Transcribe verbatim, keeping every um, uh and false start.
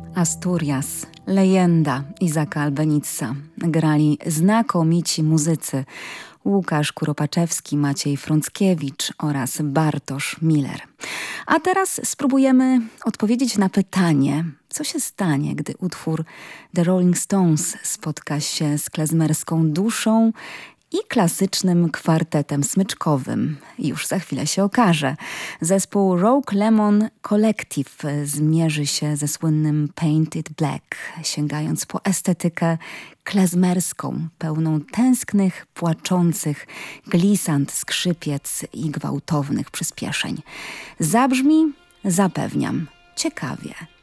Asturias, Leyenda, Isaaca Albeniza. Grali znakomici muzycy Łukasz Kuropaczewski, Maciej Frąckiewicz oraz Bartosz Miller. A teraz spróbujemy odpowiedzieć na pytanie, co się stanie, gdy utwór The Rolling Stones spotka się z klezmerską duszą i klasycznym kwartetem smyczkowym. Już za chwilę się okaże. Zespół Rogue Lemon Collective zmierzy się ze słynnym Paint It Black, sięgając po estetykę klezmerską, pełną tęsknych, płaczących, glisand, skrzypiec i gwałtownych przyspieszeń. Zabrzmi, zapewniam, ciekawie.